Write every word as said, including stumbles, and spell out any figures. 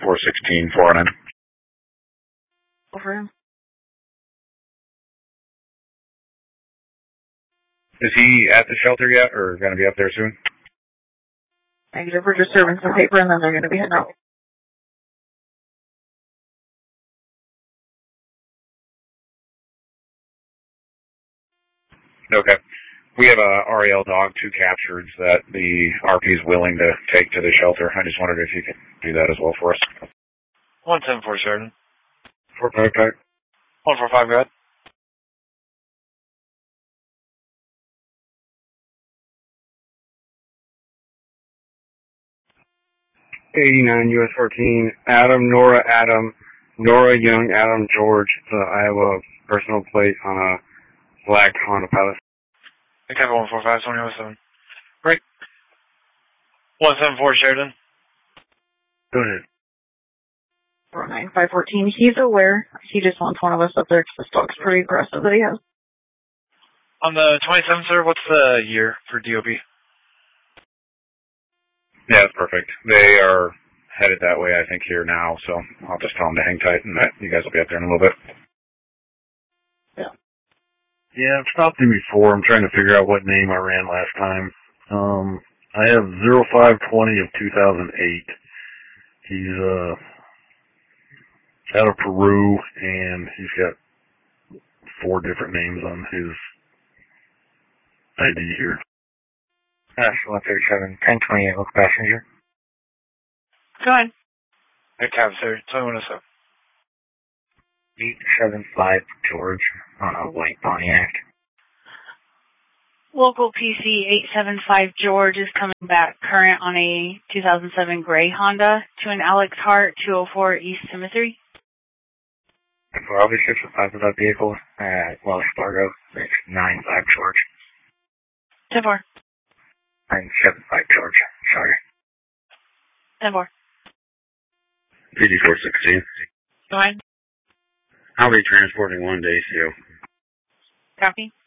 four sixteen, four nine. Over him. Is he at the shelter yet, or going to be up there soon? Negative. We're just serving some paper, and then they're going to be heading out. Okay. We have a R E L dog, two captureds, that the R P is willing to take to the shelter. I just wondered if you could do that as well for us. one ten four, Sheridan. four five five. one four five, go ahead. eighty-nine U S fourteen, Adam, Nora, Adam, Nora, Young, Adam, George, the Iowa personal plate on a black Honda Pilot. Type one four five, twenty oh seven. Right. one seven four, Sheridan. Go ahead. four nine five fourteen. He's aware. He just wants one of us up there because this dog's pretty aggressive that he has. On the twenty-seventh, sir, what's the year for D O B? Yeah, that's perfect. They are headed that way, I think, here now, so I'll just tell them to hang tight, and that you guys will be up there in a little bit. Yeah. Yeah, I've stopped him before. I'm trying to figure out what name I ran last time. Um, I have zero five twenty of two thousand eight. He's uh out of Peru, and he's got four different names on his I D here. Dash one thirty-seven, ten twenty-eight, local passenger. Go ahead. Hey, cab, sir, twenty-one oh seven. eight seven five, George, on a white Pontiac. Local P C eight seven five George is coming back current on a two thousand seven gray Honda to an Alex Hart two oh four East Symmetry. For obviously for five of that vehicle at Wells Fargo, it's nine five George. ten four. nine seven five George, sorry. ten four. fifty-four sixteen. Go ahead. I'll be transporting one to A C O. Copy.